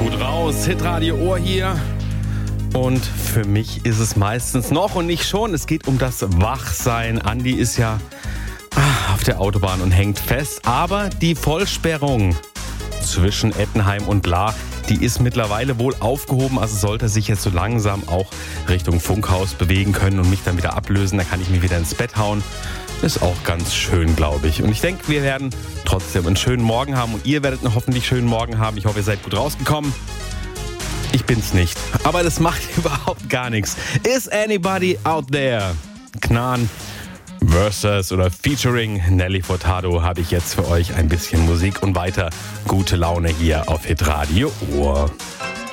Gut raus, Hitradio Ohr hier. Und für mich ist es meistens noch und nicht schon. Es geht um das Wachsein. Andi ist ja auf der Autobahn und hängt fest. Aber die Vollsperrung zwischen Ettenheim und Lahr, die ist mittlerweile wohl aufgehoben. Also sollte er sich jetzt so langsam auch Richtung Funkhaus bewegen können und mich dann wieder ablösen. Da kann ich mich wieder ins Bett hauen. Ist auch ganz schön, glaube ich. Und ich denke, wir werden trotzdem einen schönen Morgen haben. Und ihr werdet einen hoffentlich schönen Morgen haben. Ich hoffe, ihr seid gut rausgekommen. Ich bin's nicht. Aber das macht überhaupt gar nichts. Is anybody out there? Knan versus oder featuring Nelly Furtado habe ich jetzt für euch ein bisschen Musik und weiter gute Laune hier auf Hitradio Ohr.